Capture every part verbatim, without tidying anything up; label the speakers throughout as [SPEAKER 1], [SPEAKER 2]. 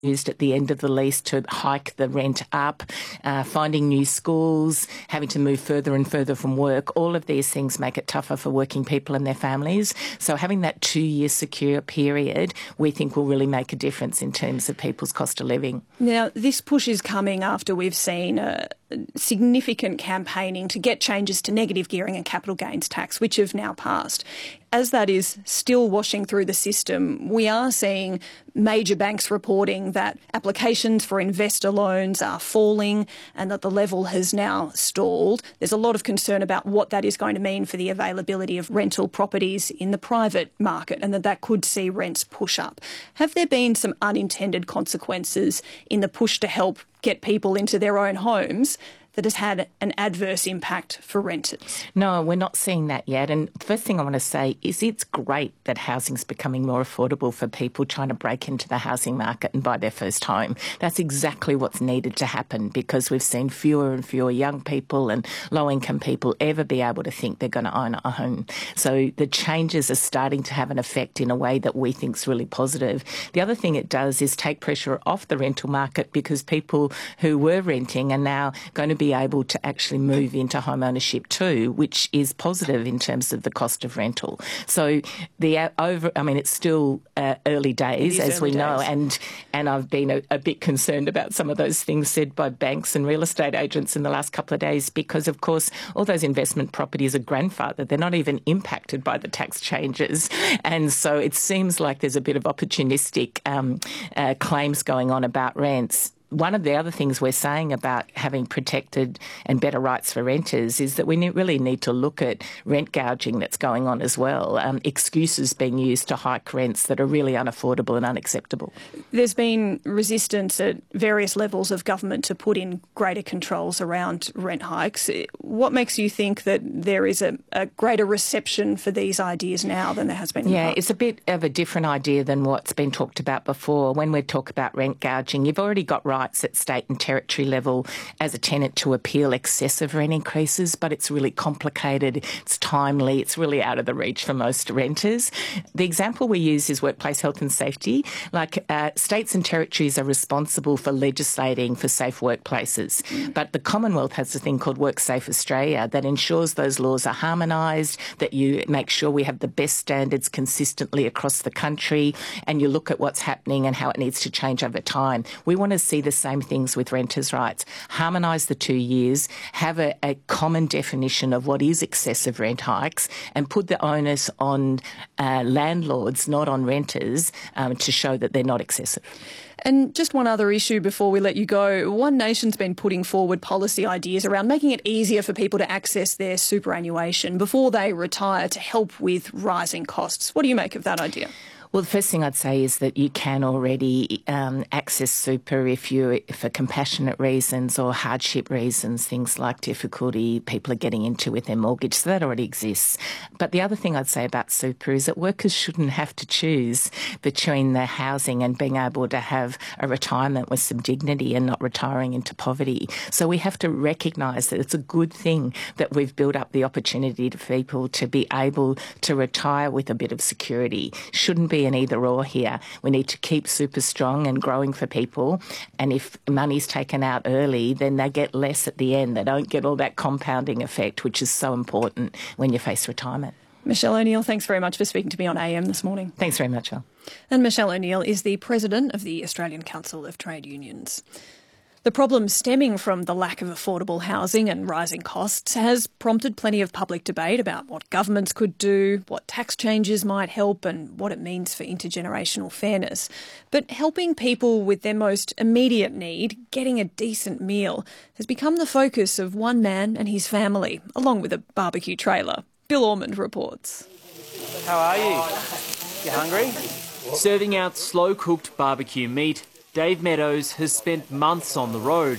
[SPEAKER 1] used at the end of the lease to hike the rent up, uh, finding new schools, having to move further and further from work. All of these things make it tougher for working people and their families. So having that two-year secure period, we think will really make a difference in terms of people's cost of living.
[SPEAKER 2] Now, this push is coming after we've seen a significant campaigning to get changes to negative gearing and capital gains tax, which have now passed. As that is still washing through the system, we are seeing major banks reporting that applications for investor loans are falling and that the level has now stalled. There's a lot of concern about what that is going to mean for the availability of rental properties in the private market and that that could see rents push up. Have there been some unintended consequences in the push to help get people into their own homes that has had an adverse impact for renters?
[SPEAKER 1] No, we're not seeing that yet. And the first thing I want to say is it's great that housing's becoming more affordable for people trying to break into the housing market and buy their first home. That's exactly what's needed to happen because we've seen fewer and fewer young people and low-income people ever be able to think they're going to own a home. So the changes are starting to have an effect in a way that we think is really positive. The other thing it does is take pressure off the rental market because people who were renting are now going to be able to actually move into home ownership too, which is positive in terms of the cost of rental. So the over, I mean, it's still uh, early days, as
[SPEAKER 2] early
[SPEAKER 1] we know,
[SPEAKER 2] days.
[SPEAKER 1] and and I've been a, a bit concerned about some of those things said by banks and real estate agents in the last couple of days because, of course, all those investment properties are grandfathered. They're not even impacted by the tax changes. And so it seems like there's a bit of opportunistic um, uh, claims going on about rents. One of the other things we're saying about having protected and better rights for renters is that we need, really need to look at rent gouging that's going on as well, um, excuses being used to hike rents that are really unaffordable and unacceptable.
[SPEAKER 2] There's been resistance at various levels of government to put in greater controls around rent hikes. What makes you think that there is a, a greater reception for these ideas now than there has been in
[SPEAKER 1] Yeah,
[SPEAKER 2] the past?
[SPEAKER 1] It's a bit of a different idea than what's been talked about before. When we talk about rent gouging, you've already got rights at state and territory level as a tenant to appeal excessive rent increases, but it's really complicated, it's timely, it's really out of the reach for most renters. The example we use is workplace health and safety. Like uh, states and territories are responsible for legislating for safe workplaces, mm. but the Commonwealth has a thing called WorkSafe Australia that ensures those laws are harmonised, that you make sure we have the best standards consistently across the country, and you look at what's happening and how it needs to change over time. We want to see the same things with renters' rights. Harmonise the two years, have a, a common definition of what is excessive rent hikes and put the onus on uh, landlords, not on renters, um, to show that they're not excessive.
[SPEAKER 2] And just one other issue before we let you go. One Nation's been putting forward policy ideas around making it easier for people to access their superannuation before they retire to help with rising costs. What do you make of that idea?
[SPEAKER 1] Well, the first thing I'd say is that you can already um, access super if you, for compassionate reasons or hardship reasons, things like difficulty people are getting into with their mortgage. So that already exists. But the other thing I'd say about super is that workers shouldn't have to choose between the housing and being able to have a retirement with some dignity and not retiring into poverty. So we have to recognise that it's a good thing that we've built up the opportunity to people to be able to retire with a bit of security. Shouldn't be an either or here. We need to keep super strong and growing for people. And if money's taken out early, then they get less at the end. They don't get all that compounding effect, which is so important when you face retirement.
[SPEAKER 2] Michelle O'Neill, thanks very much for speaking to me on A M this morning.
[SPEAKER 1] Thanks very much, Al.
[SPEAKER 2] And Michelle O'Neill is the President of the Australian Council of Trade Unions. The problem stemming from the lack of affordable housing and rising costs has prompted plenty of public debate about what governments could do, what tax changes might help and what it means for intergenerational fairness. But helping people with their most immediate need, getting a decent meal, has become the focus of one man and his family, along with a barbecue trailer. Bill Ormond reports.
[SPEAKER 3] How are you? You hungry? Serving out slow-cooked barbecue meat, Dave Meadows has spent months on the road.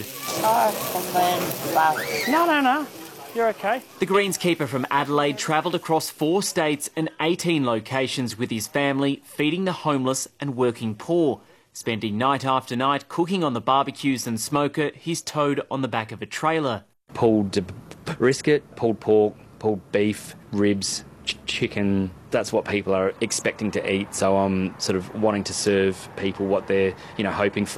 [SPEAKER 3] No, no, no. You're okay. The greenskeeper from Adelaide travelled across four states and eighteen locations with his family, feeding the homeless and working poor. Spending night after night cooking on the barbecues and smoker he's towed on the back of a trailer.
[SPEAKER 4] Pulled brisket, pulled pork, pulled beef, ribs, ch- chicken. That's what people are expecting to eat, so I'm sort of wanting to serve people what they're, you know, hoping